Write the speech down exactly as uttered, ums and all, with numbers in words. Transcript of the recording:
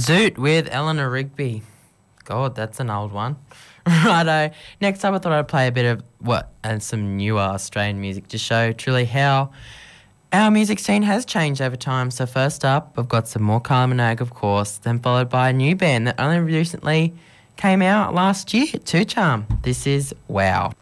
Zoot with Eleanor Rigby. God, that's an old one. Righto. Next up, I thought I'd play a bit of what and some newer Australian music to show truly how our music scene has changed over time. So first up, I've got some more Kylie Minogue, of course, then followed by a new band that only recently came out last year, Two Charm. This is Wow.